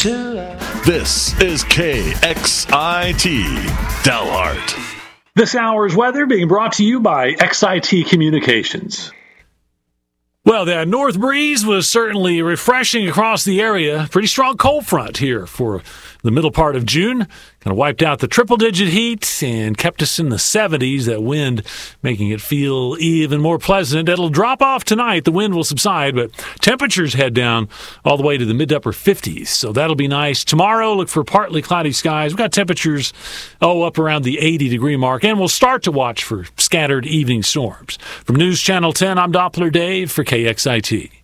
This is KXIT Dalhart. This hour's weather being brought to you by XIT Communications. Well, the north breeze was certainly refreshing across the area. Pretty strong cold front here for the middle part of June. Kind of wiped out the triple-digit heat and kept us in the 70s. That wind making it feel even more pleasant. It'll drop off tonight. The wind will subside, but temperatures head down all the way to the mid-upper 50s. So that'll be nice. Tomorrow, look for partly cloudy skies. We've got temperatures, up around the 80-degree mark. And we'll start to watch for scattered evening storms. From News Channel 10, I'm Doppler Dave for KXIT.